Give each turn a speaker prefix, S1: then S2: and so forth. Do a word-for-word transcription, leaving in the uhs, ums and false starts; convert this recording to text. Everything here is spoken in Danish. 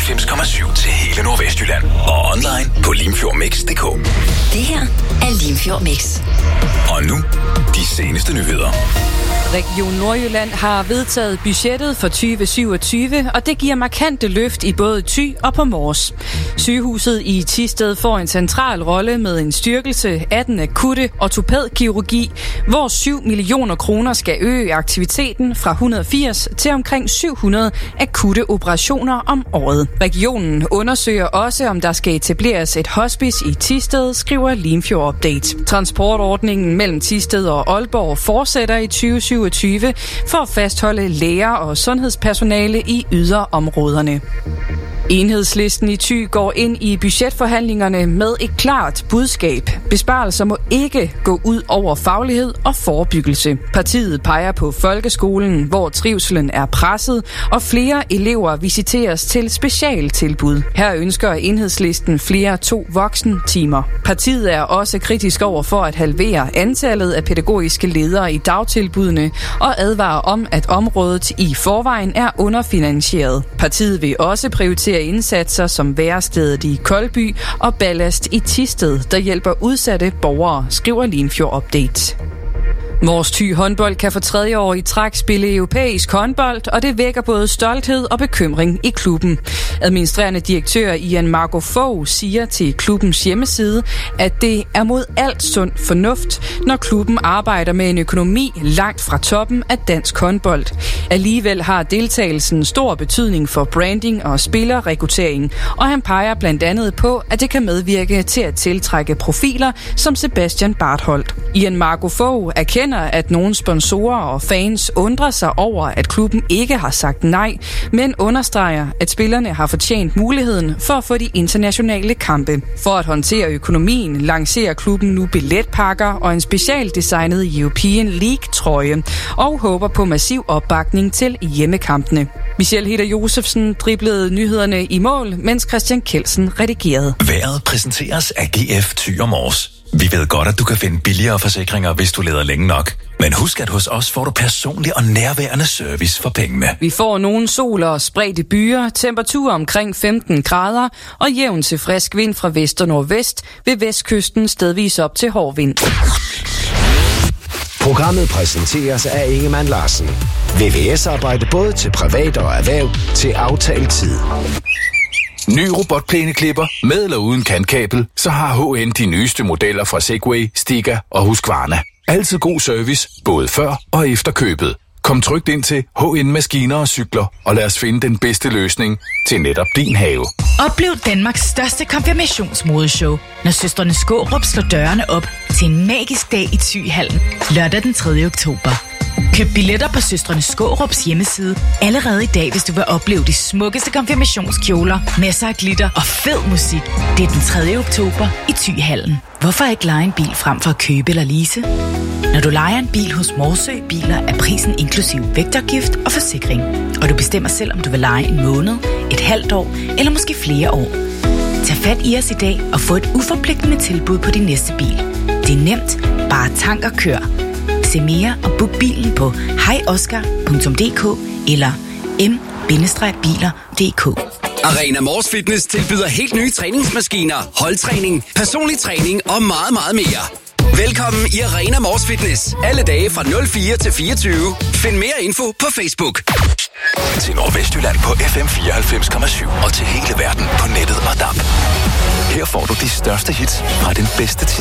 S1: fireoghalvfems komma syv til hele Nordvestjylland. Og online på limfjordmix punktum d k.
S2: Det her er Limfjord Mix.
S1: Og nu, de seneste nyheder.
S3: Region Nordjylland har vedtaget budgettet for tyve syvogtyve, og det giver markante løft i både Thy og på Mors. Sygehuset i Thisted får en central rolle med en styrkelse af den akutte ortopædkirurgi, hvor syv millioner kroner skal øge aktiviteten fra et hundrede og firs til omkring syv hundrede akutte operationer om året. Regionen undersøger også, om der skal etableres et hospice i Thisted, skriver Limfjord Update. Transportordningen mellem Thisted og Aalborg fortsætter i tyve syvogtyve for at fastholde læger og sundhedspersonale i yderområderne. Enhedslisten i Thy går ind i budgetforhandlingerne med et klart budskab. Besparelser må ikke gå ud over faglighed og forebyggelse. Partiet peger på folkeskolen, hvor trivselen er presset, og flere elever visiteres til specialtilbud. Her ønsker Enhedslisten flere to voksen-timer. Partiet er også kritisk over for at halvere antallet af pædagogiske ledere i dagtilbudene og advarer om, at området i forvejen er underfinansieret. Partiet vil også prioritere indsatser som værestedet i Koldby og Ballast i Thisted, der hjælper udsatte borgere, skriver Limfjord Update. Mors Thy håndbold kan for tredje år i træk spille europæisk håndbold, og det vækker både stolthed og bekymring i klubben. Administrerende direktør Ian Marco Fogh siger til klubbens hjemmeside, at det er mod alt sund fornuft, når klubben arbejder med en økonomi langt fra toppen af dansk håndbold. Alligevel har deltagelsen stor betydning for branding og spillerrekruttering, og han peger blandt andet på, at det kan medvirke til at tiltrække profiler som Sebastian Bartholdt. Ian Marco Fogh erkender, at nogle sponsorer og fans undrer sig over, at klubben ikke har sagt nej, men understreger, at spillerne har fortjent muligheden for at få de internationale kampe. For at håndtere økonomien lancerer klubben nu billetpakker og en specialdesignet European League-trøje og håber på massiv opbakning til hjemmekampene. Michelle Hedder Josefsen driblede nyhederne i mål, mens Christian Kelsen redigerede.
S1: Vejret præsenteres af G F Thy og Mors. Vi ved godt, at du kan finde billigere forsikringer, hvis du leder længe nok. Men husk, at hos os får du personlig og nærværende service for pengene.
S3: Vi får nogle sol og spredte byer, temperatur omkring femten grader og jævn til frisk vind fra vest og nordvest, ved vestkysten stedvis op til hård vind.
S4: Programmet præsenteres af Ingemann Larsen. V V S-arbejde både til privat og erhverv til aftalt tid.
S5: Ny robotplæneklipper med eller uden kantkabel, så har H N de nyeste modeller fra Segway, Stiga og Husqvarna. Altid god service, både før og efter købet. Kom trygt ind til H N Maskiner og Cykler, og lad os finde den bedste løsning til netop din have.
S6: Oplev Danmarks største konfirmationsmodeshow, når søstrene Skårup slår dørene op til en magisk dag i Thyhallen, lørdag den tredje oktober. Køb billetter på søstrene Skårups hjemmeside allerede i dag, hvis du vil opleve de smukkeste konfirmationskjoler, masser af glitter og fed musik. Det er den tredje oktober i Thyhallen. Hvorfor ikke leje en bil frem for at købe eller lease? Når du lejer en bil hos Morsø Biler, er prisen inklusiv vægtafgift og forsikring. Og du bestemmer selv, om du vil leje en måned, et halvt år eller måske flere år. Tag fat i os i dag og få et uforpligtende tilbud på din næste bil. Det er nemt. Bare tank og kør. Se mere og book bilen på hej oscar punktum d k eller m bindestreg biler punktum d k.
S7: Arena Mors Fitness tilbyder helt nye træningsmaskiner, holdtræning, personlig træning og meget, meget mere. Velkommen i Arena Mors Fitness. Alle dage fra nul fire til fireogtyve. Find mere info på Facebook.
S1: Til Nordvestjylland på F M fireoghalvfems komma syv og til hele verden på nettet og D A B. Her får du de største hits fra den bedste tid.